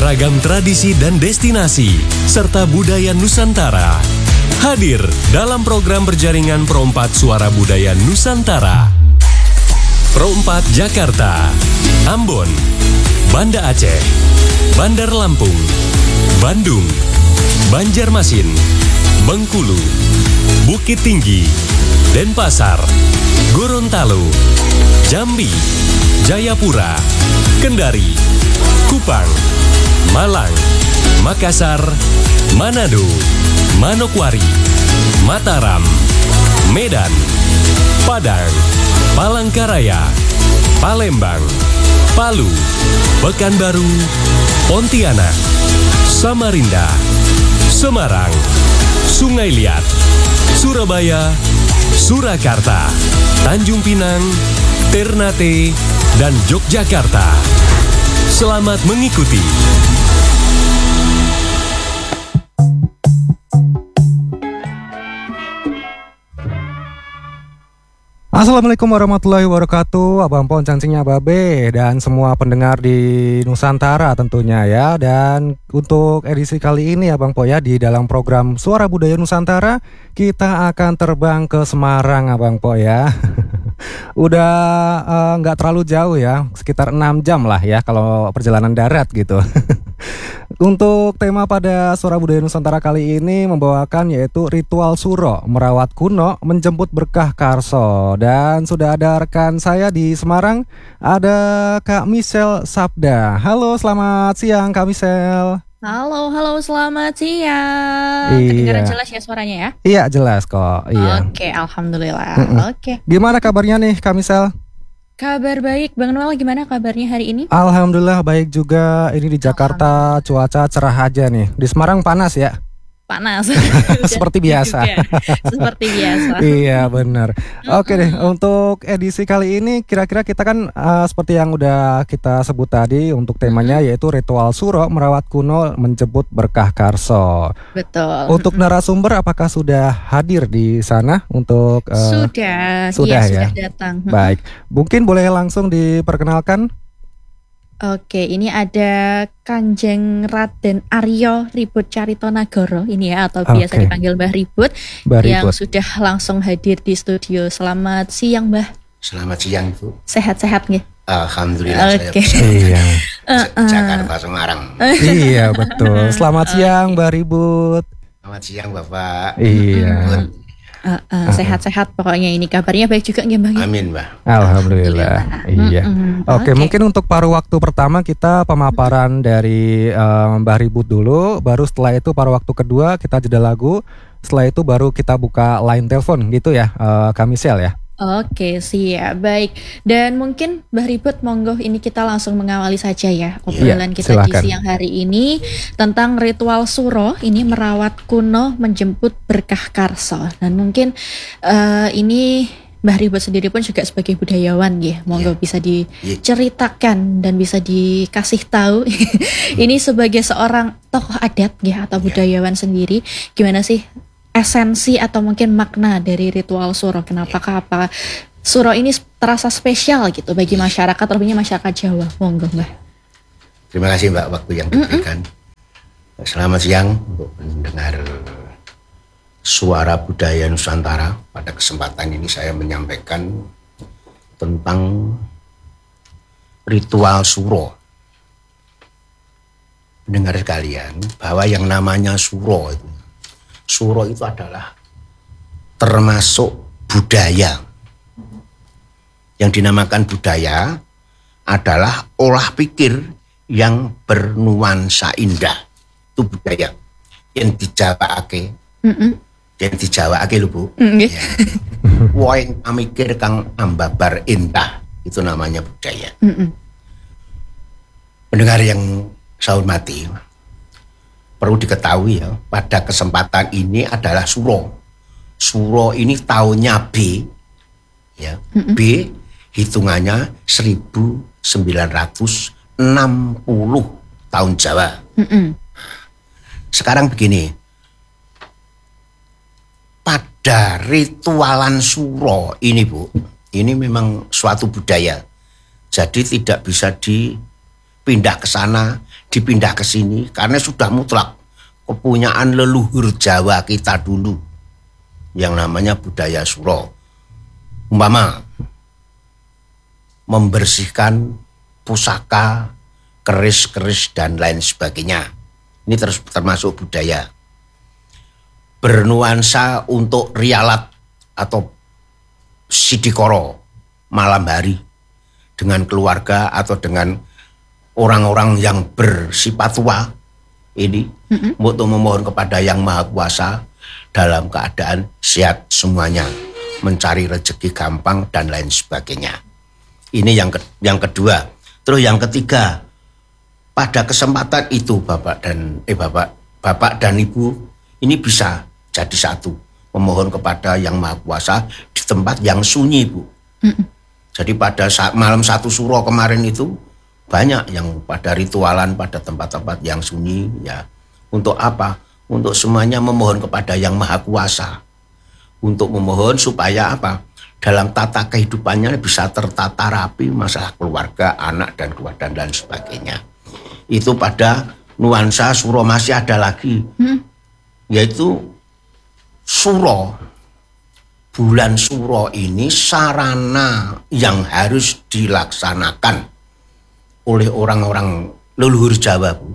beragam tradisi dan destinasi, serta budaya Nusantara. Hadir dalam program berjaringan Pro 4 Suara Budaya Nusantara. Pro 4 Jakarta, Ambon, Banda Aceh, Bandar Lampung, Bandung, Banjarmasin, Bengkulu, Bukit Tinggi, Denpasar, Gorontalo, Jambi, Jayapura, Kendari, Kupang, Malang, Makassar, Manado, Manokwari, Mataram, Medan, Padang, Palangkaraya, Palembang, Palu, Pekanbaru, Pontianak, Samarinda, Semarang, Sungai Liat, Surabaya, Surakarta, Tanjung Pinang, Ternate, dan Yogyakarta. Selamat mengikuti. Assalamualaikum warahmatullahi wabarakatuh, Abang Pon cancingnya Babe dan semua pendengar di Nusantara tentunya ya. Dan untuk edisi kali ini Abang Po ya, di dalam program Suara Budaya Nusantara kita akan terbang ke Semarang Abang Po ya. Udah nggak terlalu jauh ya, sekitar 6 jam lah ya kalau perjalanan darat gitu. Untuk tema pada Suara Budaya Nusantara kali ini membawakan yaitu ritual suro, merawat kuno, menjemput berkah karso. Dan sudah ada rekan saya di Semarang, ada Kak Michelle Sabda. Halo, selamat siang Kak Michelle. Halo, selamat siang. Iya. Kedengaran jelas ya suaranya ya? Iya, jelas kok. Iya. Oke, alhamdulillah. Oke. Gimana kabarnya nih Kak Michelle? Kabar baik, Bang Noel gimana kabarnya hari ini? Alhamdulillah baik juga. Ini di Jakarta cuaca cerah aja nih. Di Semarang panas ya? Panas. Seperti biasa. Seperti biasa. Iya benar. Oke deh, untuk edisi kali ini kira-kira kita kan seperti yang udah kita sebut tadi, untuk temanya yaitu ritual suro, merawat kuno, menjemput berkah karso. Betul. Untuk narasumber apakah sudah hadir di sana untuk Sudah ya? Sudah datang. Baik, mungkin boleh langsung diperkenalkan. Oke, ini ada Kanjeng Raden Aryo Ribut Caritonagoro ini ya, atau biasa dipanggil Mbah Ribut, yang sudah langsung hadir di studio. Selamat siang Mbah. Selamat siang Bu. Sehat-sehat nggih? Alhamdulillah. Oke. Iya. Jakarta Semarang. Iya betul. Selamat siang Mbah Ribut. Selamat siang Bapak. Iya. Sehat-sehat pokoknya, ini kabarnya baik juga nggih Mbah? Amin Mbak. Alhamdulillah. Iya. Oke, mungkin untuk paruh waktu pertama kita pemaparan dari Mbah Ribut dulu, baru setelah itu paruh waktu kedua kita jeda lagu, setelah itu baru kita buka line telepon gitu ya, Kak Michelle ya. Oke, siap, baik. Dan mungkin Mbah Ribut, monggo ini kita langsung mengawali saja ya obrolan kita di siang hari ini tentang ritual suro, ini merawat kuno, menjemput berkah karso. Dan mungkin ini Mbah Ribut sendiri pun juga sebagai budayawan ya, monggo bisa diceritakan dan bisa dikasih tahu ini sebagai seorang tokoh adat ya atau budayawan sendiri, gimana sih esensi atau mungkin makna dari ritual suro? Kenapakah apa suro ini terasa spesial gitu bagi masyarakat, terlebihnya masyarakat Jawa? Monggo Mbak. Terima kasih Mbak waktu yang diberikan. Selamat siang untuk pendengar Suara Budaya Nusantara. Pada kesempatan ini saya menyampaikan tentang ritual suro. Pendengar sekalian, bahwa yang namanya suro itu adalah termasuk budaya. Yang dinamakan budaya adalah olah pikir yang bernuansa indah. Itu budaya. Yang dijawaake. Yang dijawaake lho Bu. Ya. Woing pamikir kang ambabar intah. Itu namanya budaya. Pendengar yang saya hormati, perlu diketahui ya, pada kesempatan ini adalah suro. Suro ini tahunnya B, ya. B hitungannya 1960 tahun Jawa. Sekarang begini, pada ritualan suro ini Bu, ini memang suatu budaya. Jadi tidak bisa dipindah ke sana dipindah ke sini karena sudah mutlak kepunyaan leluhur Jawa kita dulu yang namanya budaya suro. Umpama membersihkan pusaka, keris-keris dan lain sebagainya. Ini termasuk budaya. Bernuansa untuk rialat atau sidikoro malam hari dengan keluarga atau dengan orang-orang yang bersifat tua ini untuk memohon kepada Yang Maha Kuasa dalam keadaan sehat semuanya, mencari rezeki gampang dan lain sebagainya. Ini yang kedua. Terus yang ketiga, pada kesempatan itu Bapak dan Ibu ini bisa jadi satu, memohon kepada Yang Maha Kuasa di tempat yang sunyi, Bu. Jadi pada saat malam 1 Suro kemarin itu banyak yang pada ritualan pada tempat-tempat yang sunyi ya. Untuk apa? Untuk semuanya memohon kepada Yang Maha Kuasa. Untuk memohon supaya apa? Dalam tata kehidupannya bisa tertata rapi, masalah keluarga, anak dan keluarga dan sebagainya. Itu pada nuansa Suro. Masih ada lagi, yaitu Suro. Bulan Suro ini sarana yang harus dilaksanakan oleh orang-orang leluhur Jawa, Bu.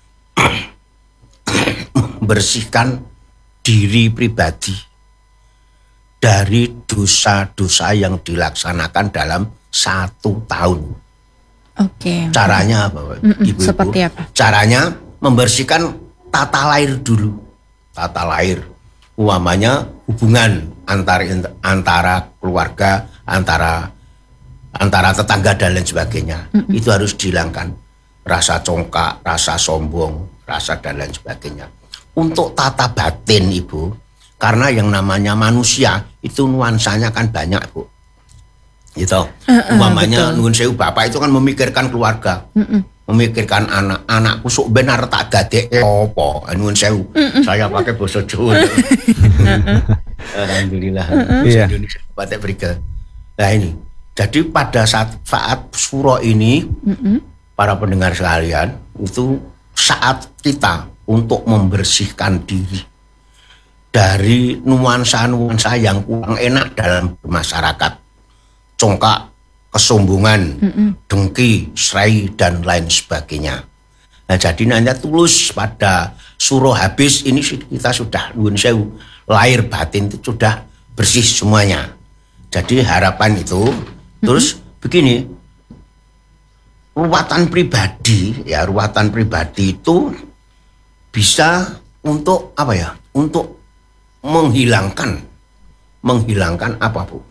Membersihkan diri pribadi dari dosa-dosa yang dilaksanakan dalam 1 tahun. Oke. Caranya apa, Ibu-ibu? Seperti apa? Caranya membersihkan tata lahir dulu. Tata lahir. Umpamanya hubungan antara keluarga, antara tetangga dan lain sebagainya. Itu harus dihilangkan. Rasa congkak, rasa sombong, rasa dan lain sebagainya. Untuk tata batin, Ibu, karena yang namanya manusia itu nuansanya kan banyak, Bu. Gitu. Umpamanya nuwun sewu bapak itu kan memikirkan keluarga. Memikirkan anak-anakku sok benar tak gadekke apa. Nuwun sewu. Saya pakai basa Jawa. Alhamdulillah. Indonesia Batik Brigel. Nah ini. Jadi pada saat Suro ini para pendengar sekalian, itu saat kita untuk membersihkan diri dari nuansa-nuansa yang kurang enak dalam masyarakat. Congkak, kesombongan, dengki, serai, dan lain sebagainya. Nah, jadi nanya tulus pada Suro habis ini kita sudah nuwun sewu, lahir batin itu sudah bersih semuanya. Jadi harapan itu terus begini, ruwatan pribadi itu bisa untuk apa ya? Untuk menghilangkan apa, Bu?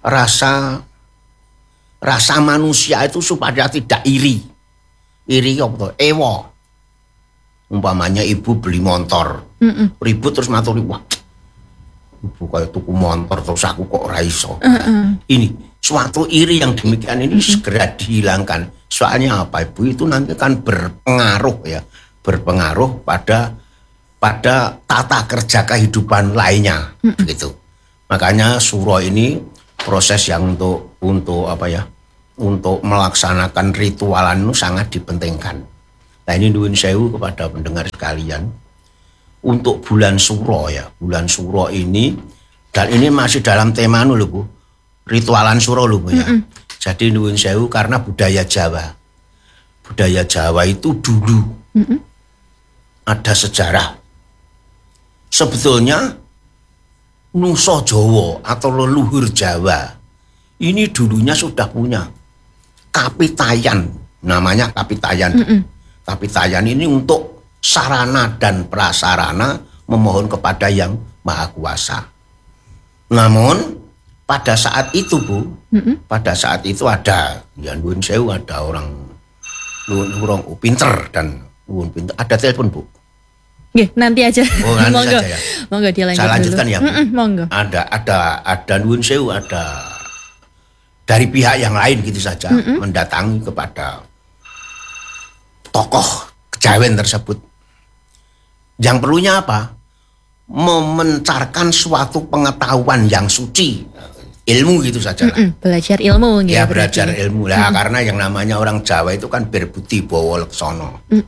Rasa manusia itu supaya tidak iri apa? Ewo. Umpamanya ibu beli motor, ribut terus maturi, wah, ibu kayak tuku motor terus aku kok ora iso. Ini suatu iri yang demikian ini segera dihilangkan. Soalnya apa, Ibu? Itu nanti kan berpengaruh pada tata kerja kehidupan lainnya, begitu. Makanya Suro ini proses yang untuk apa ya? Untuk melaksanakan ritualan itu sangat dipentingkan. Nah ini nuwun sewu kepada pendengar sekalian. Untuk bulan Suro ya, bulan Suro ini, dan ini masih dalam tema lho, Bu. Ritualan Suro lho, Bu ya. Jadi nuwun sewu karena budaya Jawa. Budaya Jawa itu dulu ada sejarah. Sebetulnya Nusa Jawa atau leluhur Jawa ini dulunya sudah punya kapitayan, namanya kapitayan. Kapitayan ini untuk sarana dan prasarana memohon kepada Yang Maha Kuasa. Namun pada saat itu, Bu, pada saat itu ada ya nuwun sewu, ada orang pinter dan pinter. Ada telepon, Bu. Nggih, nanti aja. Oh, nanti monggo. saja ya. Monggo dilanjut. Saya lanjutkan dulu. ya, Bu. Monggo. Ada nuwun sewu, ada dari pihak yang lain gitu saja mendatangi kepada tokoh kejawen tersebut. Yang perlunya apa? Memencarkan suatu pengetahuan yang suci, ilmu gitu saja. Belajar ilmu gitu. Ya, belajar ilmu lah, karena yang namanya orang Jawa itu kan berbudi bawa leksono.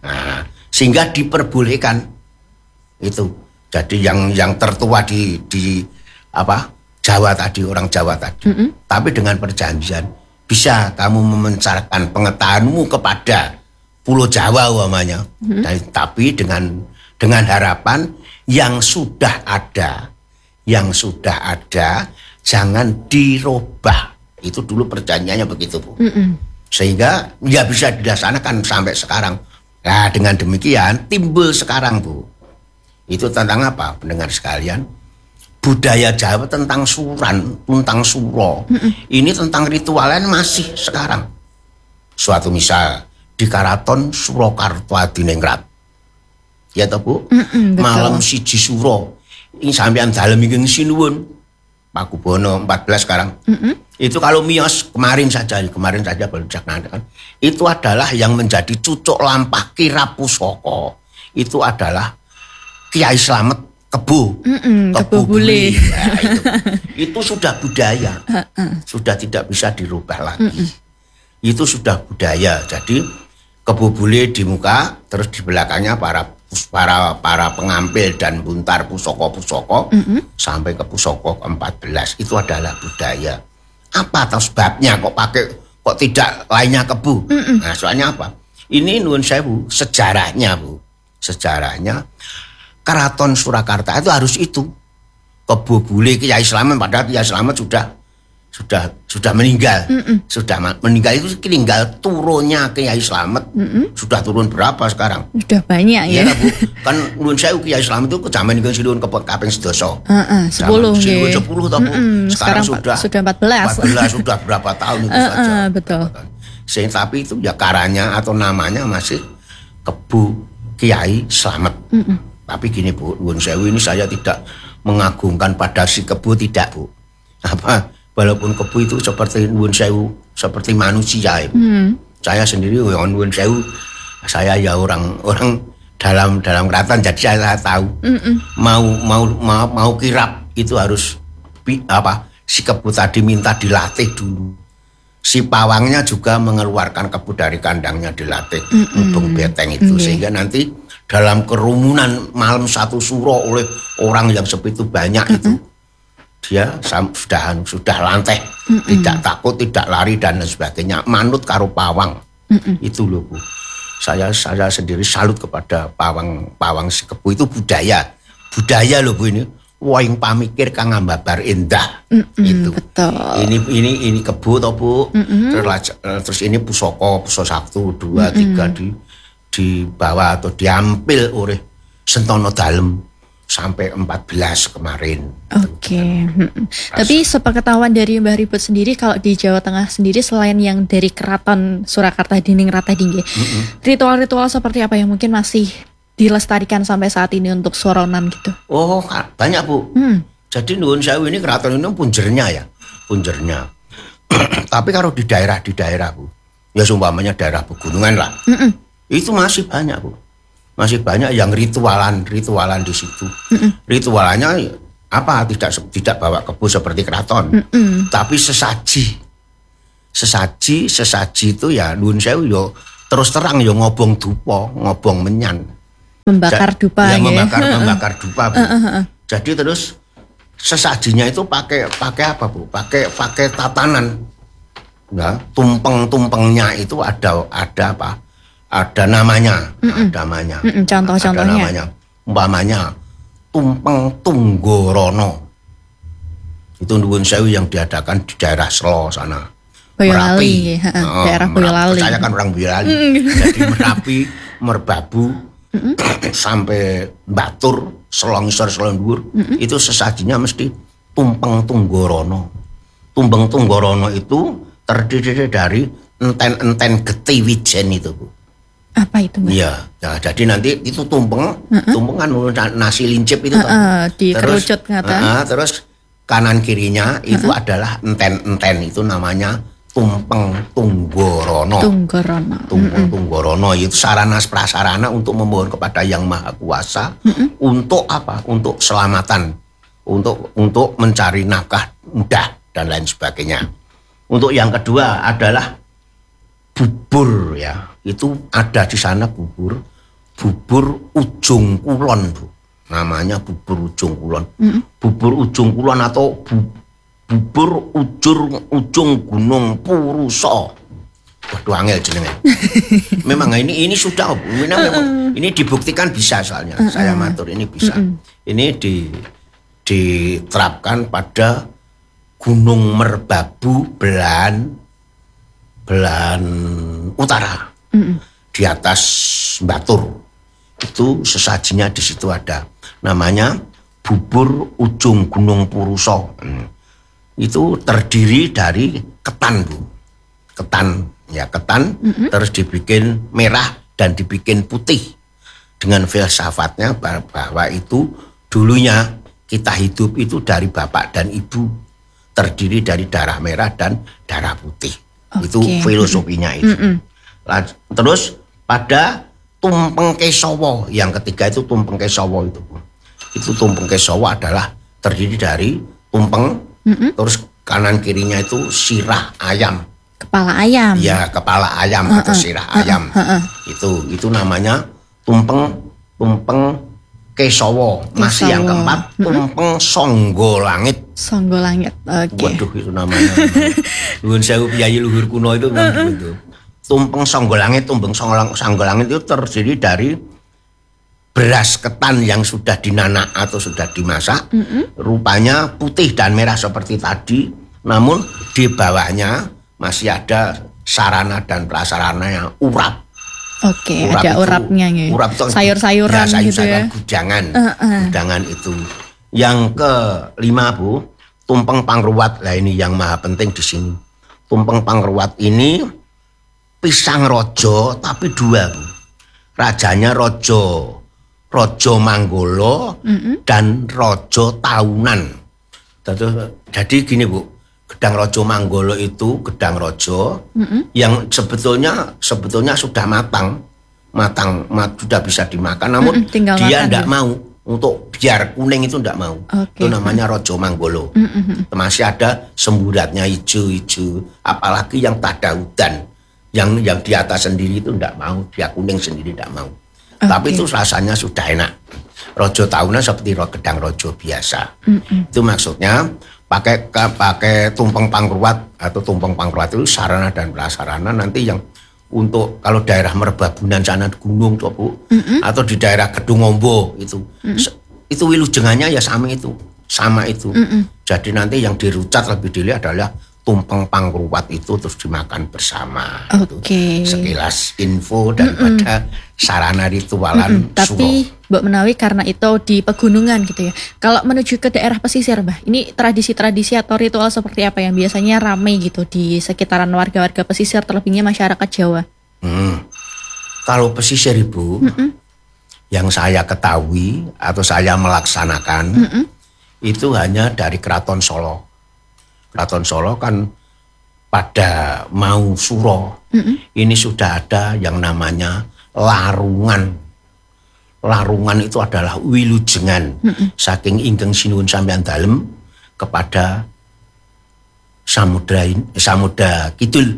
Nah, sehingga diperbolehkan itu. Jadi yang tertua di apa Jawa tadi, orang Jawa tadi. Tapi dengan perjanjian bisa kamu memencarkan pengetahuanmu kepada Pulau Jawa umpamanya. Tapi dengan harapan yang sudah ada jangan dirubah. Itu dulu perjanjiannya begitu, Bu. Sehingga ya bisa dilaksanakan sampai sekarang. Nah, dengan demikian timbul sekarang, Bu. Itu tentang apa, pendengar sekalian? Budaya Jawa tentang suran, tentang suro. Ini tentang ritualan masih sekarang. Suatu misal di Karaton Surakarta Adiningrat. Ya toh, Bu? Malam siji suro. Ini sampean dalem iki sinuwun. Pakubono 14 sekarang. Itu kalau miyos kemarin saja baru kan. Itu adalah yang menjadi cucuk lampah kirap pusaka. Itu adalah Kiai Slamet Kebo Bule. Nah, itu sudah budaya. Sudah tidak bisa dirubah lagi. Itu sudah budaya. Jadi Kebo Bule di muka, terus di belakangnya para pengampil dan buntar pusaka-pusaka sampai ke pusaka ke-14. Itu adalah budaya. Apa atau sebabnya kok tidak lainnya Kebo? Nah, soalnya apa? Ini nuwun sewu sejarahnya, Bu. Sejarahnya Keraton Surakarta itu harus itu. Kebo Bule Kiai Slamet, padahal Kiai Slamet sudah meninggal. Sudah meninggal itu tinggal turunnya Kiai Slamet. Sudah turun berapa sekarang? Sudah banyak ya. Bu. Kan nuwun sewu Kiai Slamet itu kejaman niku sinuwun kaping 11. 10 nggih. 10 toh, Bu. Sekarang sudah 14. 14 sudah berapa tahun itu saja. Betul. Tapi itu ya karanya atau namanya masih Kebo Kiai Slamet. Tapi gini, Bu, nuwun sewu ini saya tidak mengagungkan pada si Kebo, tidak, Bu. Apa? Walaupun Kebo itu seperti nuwun sewu, seperti manusia, Bu. Saya sendiri nuwun sewu, saya ya orang dalam keraton, jadi saya tahu. Mau kirap itu harus si Kebo tadi minta dilatih dulu. Si pawangnya juga mengeluarkan Kebo dari kandangnya, dilatih ngubeng beteng itu, sehingga nanti dalam kerumunan malam satu suro oleh orang yang sebegitu banyak itu dia sudah lantai, tidak takut, tidak lari dan sebagainya, manut karo pawang. Itu loh, Bu. Saya sendiri salut kepada pawang si Kebo. Itu budaya loh, Bu. Ini wong pamikir kang mbabar endah. Itu betul. Ini Kebo toh, Bu. Terus ini pusaka 1, 2, 3 dibawa atau diambil oleh Sentono Dalem sampai 14 kemarin. Oke. Tapi sepengetahuan dari Mbah Ribut sendiri, kalau di Jawa Tengah sendiri selain yang dari Keraton Surakarta Diningrat tadi, ritual-ritual seperti apa yang mungkin masih dilestarikan sampai saat ini untuk soronan gitu? Oh, banyak, Bu. Jadi nuwun sewu ini keraton ini punjernya. Tapi kalau di daerah, Bu, ya seumpamanya daerah pegunungan lah. Itu masih banyak, Bu. Masih banyak yang ritualan di situ. Ritualannya apa? Tidak bawa Kebo seperti keraton. Tapi sesaji itu ya nuwun sewu yo terus terang yo ngobong dupa, ngobong menyan. Membakar dupa ya. Membakar dupa, Bu. Jadi terus sesajinya itu pakai apa, Bu? Pakai tatanan. Nah, tumpeng-tumpengnya itu ada apa? Ada namanya, Contoh-contohnya. Ada namanya. Umpamanya tumpeng Tunggorono. Itu nuwun sewu yang diadakan di daerah Selo sana. Boyolali, daerah Boyolali. Saya kan orang Boyolali. Jadi Merapi, Merbabu, sampai Batur, Selong Isor, Selong Dhuwur, itu sesajinya mesti tumpeng Tunggorono. Tumpeng Tunggorono itu terdiri dari enten-enten geti wijen itu, Bu. Apa itu, Mbak? Iya, ya, jadi nanti itu tumpeng kan nasi lincip itu kan. Dikerucut terus kanan kirinya itu adalah enten-enten, itu namanya tumpeng Tunggorono. Tumpeng Tunggorono itu sarana prasarana untuk memohon kepada Yang Maha Kuasa untuk apa? Untuk keselamatan, untuk mencari nafkah mudah dan lain sebagainya. Untuk yang kedua adalah bubur, ya. Itu ada di sana bubur bubur ujung kulon, Bu. Namanya bubur ujung kulon. Bubur ujung kulon atau bubur ujung Gunung Purusa. Waduh, angel jenenge. Memang ini sudah, memang ini dibuktikan bisa soalnya. Saya matur ini bisa. Ini diterapkan pada Gunung Merbabu belahan utara. Di atas Batur. Itu sesajinya di situ ada. Namanya bubur ujung Gunung Purusa. Itu terdiri dari ketan, Bu. Ketan, terus dibikin merah dan dibikin putih. Dengan filsafatnya bahwa itu dulunya kita hidup itu dari bapak dan ibu, terdiri dari darah merah dan darah putih. Itu filosofinya itu. Terus pada tumpeng Kesawa yang ketiga itu tumpeng Kesawa itu. Itu tumpeng Kesawa adalah terdiri dari tumpeng, terus kanan kirinya itu sirah ayam. Kepala ayam. Ya, kepala ayam atau sirah ayam. Itu namanya tumpeng Kesawa. Masih yang keempat tumpeng Songgolangit. Songgolangit. Waduh, itu namanya. Nuwun sewu piyayi luhur kuno itu memang gitu. Tumpeng Songgolangit itu terdiri dari beras ketan yang sudah dinanak atau sudah dimasak. Rupanya putih dan merah seperti tadi, namun di bawahnya masih ada sarana dan prasarana yang urap. Urap ada itu, urapnya gitu. Urap itu sayur-sayuran ya, gitu ya. Gudangan itu. Yang kelima, Bu, tumpeng pangruwat. Lah ini yang maha penting di sini. Tumpeng pangruwat ini pisang rojo tapi dua, Bu. Rajanya rojo Manggolo dan rojo Taunan. Jadi gini, Bu, gedang rojo Manggolo itu gedang rojo yang sebetulnya sudah matang, sudah bisa dimakan, namun dia tidak mau untuk biar kuning itu tidak mau. Itu namanya rojo Manggolo. Masih ada semburatnya hijau-hijau, apalagi yang tak daudan. Yang di atas sendiri itu tidak mau, dia kuning sendiri tidak mau. Tapi itu rasanya sudah enak. Rojo Taunan seperti gedang rojo biasa. Itu maksudnya pakai tumpeng pangruwat atau tumpeng pangruwat itu sarana dan prasarana nanti yang untuk kalau daerah Merbabunan sana gunung tuh, Bu, atau di daerah Kedung Ombo itu wilujengannya ya sama itu. Jadi nanti yang dirucat lebih dulu adalah tumpeng pangruwat itu terus dimakan bersama. Sekilas info daripada sarana ritualan tapi Mbak Menawi karena itu di pegunungan gitu ya. Kalau menuju ke daerah pesisir, Mbak, ini tradisi-tradisi atau ritual seperti apa yang biasanya ramai gitu di sekitaran warga-warga pesisir, terlebihnya masyarakat Jawa? Kalau pesisir, Ibu, yang saya ketahui atau saya melaksanakan itu hanya dari Keraton Solo. Keraton Solo kan pada mau suro ini sudah ada yang namanya larungan. Larungan itu adalah wilujengan saking ingkang sinuwun sampeyan dalem kepada Samudra Kidul,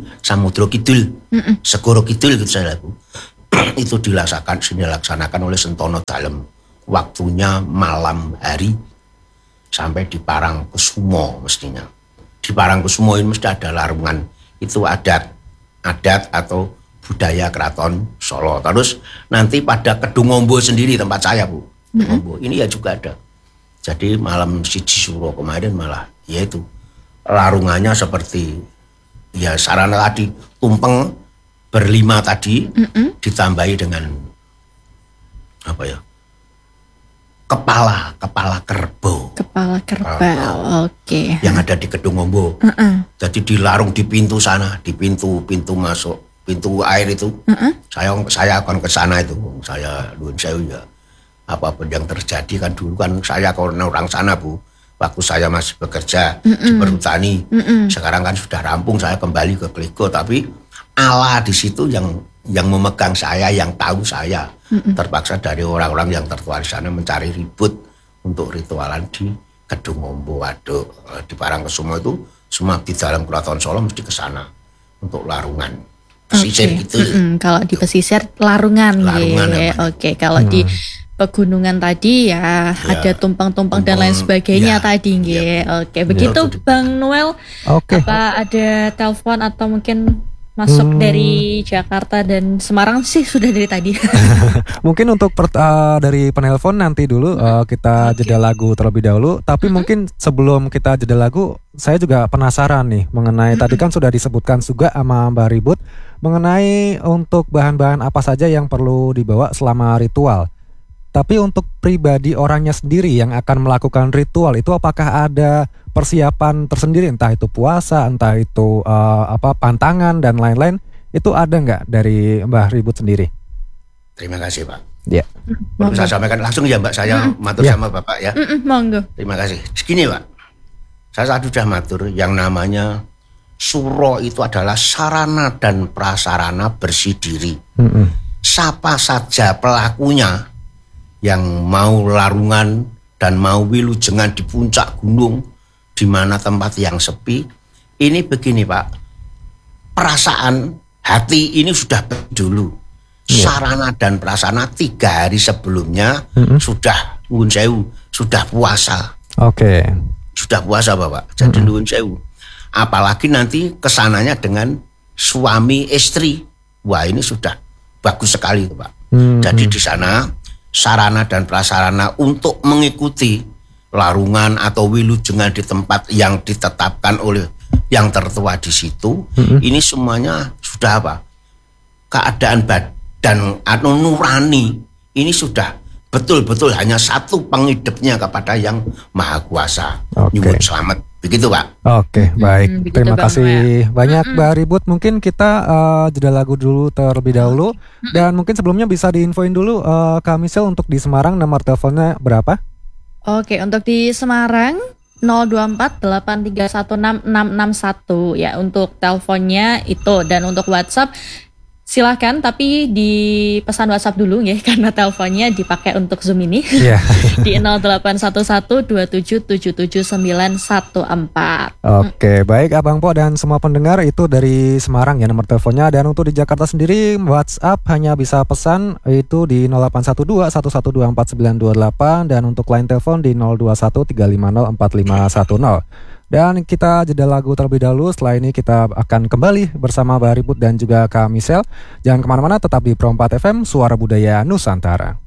Segoro Kidul gitu saya laku. Itu dilaksanakan oleh Sentono Dalem. Waktunya malam hari sampai di Parangkusumo mestinya. Di Parangkusumo ini mesti ada larungan. Itu adat atau budaya Keraton Solo. Terus nanti pada Kedung Ombo sendiri tempat saya, Bu. Ombo ini ya juga ada. Jadi malam siji suro kemarin malah yaitu larungannya seperti ya sarana tadi tumpeng berlima tadi ditambahi dengan apa ya? Kepala kerbau. Kepala kerbau. Oke. Yang ada di Kedung Ombo. Jadi dilarung di pintu sana, di pintu masuk, pintu air itu. Saya akan ke sana itu. Saya nuwun sewu ya. Apapun yang terjadi kan dulu kan saya karena orang sana, Bu. Waktu saya masih bekerja di perhutani. Sekarang kan sudah rampung, saya kembali ke Klego, tapi Allah di situ yang memegang saya, yang tahu saya. Terpaksa dari orang-orang yang tertua di sana mencari ribut untuk ritualan di Kedung Ombo. Waduh, di Parangkusumo itu semua di dalam Keraton Solo mesti ke sana untuk larungan. pesisir gitu. Kalau di pesisir Larungan ya. Oke, kalau di pegunungan tadi ya ada tumpang-tumpang dan lain sebagainya tadi nggih. Oke, begitu Bang Noel. Apa ada telepon atau mungkin masuk dari Jakarta dan Semarang sih sudah dari tadi. Mungkin untuk dari penelpon nanti dulu kita jeda lagu terlebih dahulu. Tapi mungkin sebelum kita jeda lagu, saya juga penasaran nih mengenai tadi kan sudah disebutkan juga sama Mbak Ribut mengenai untuk bahan-bahan apa saja yang perlu dibawa selama ritual. Tapi untuk pribadi orangnya sendiri yang akan melakukan ritual itu apakah ada persiapan tersendiri, entah itu puasa, entah itu pantangan dan lain-lain, itu ada nggak dari Mbah Ribut sendiri? Terima kasih Pak. Ya. Saya sampaikan langsung ya Mbak, saya matur sama Bapak ya. Monggo. Terima kasih. Segini Pak, saya sudah matur yang namanya suro itu adalah sarana dan prasarana bersih diri. Siapa saja pelakunya yang mau larungan dan mau wilujengan di puncak gunung, di mana tempat yang sepi, ini begini Pak, perasaan hati ini sudah dulu. Sarana dan prasarana 3 hari sebelumnya sudah nuwun sewu, sudah puasa. Sudah puasa Bapak. Jadi nuwun sewu. Apalagi nanti kesananya dengan suami istri. Wah, ini sudah bagus sekali Pak. Jadi di sana sarana dan prasarana untuk mengikuti larungan atau wilujengan di tempat yang ditetapkan oleh yang tertua di situ, ini semuanya sudah apa? Keadaan badan atau nurani ini sudah betul-betul hanya satu pengidupnya kepada yang Maha Kuasa. Nyuwun selamat. Begitu Pak. Baik. Terima kasih banyak Mbak Ribut. Mungkin kita jeda lagu dulu terlebih dahulu. Dan mungkin sebelumnya bisa diinfoin dulu Kak Michelle untuk di Semarang nomor teleponnya berapa? Oke, untuk di Semarang 02483166661 ya untuk teleponnya itu, dan untuk WhatsApp silahkan tapi di pesan WhatsApp dulu ya karena teleponnya dipakai untuk Zoom ini. Di 081127779114. Oke, baik Abang Po dan semua pendengar, itu dari Semarang ya nomor teleponnya. Dan untuk di Jakarta sendiri WhatsApp hanya bisa pesan itu di 081211249928 dan untuk line telepon di 0213504510. Dan kita jeda lagu terlebih dahulu. Setelah ini kita akan kembali bersama Mbak Ribut dan juga Kak Michelle. Jangan kemana-mana, tetap di Pro 4 FM, Suara Budaya Nusantara.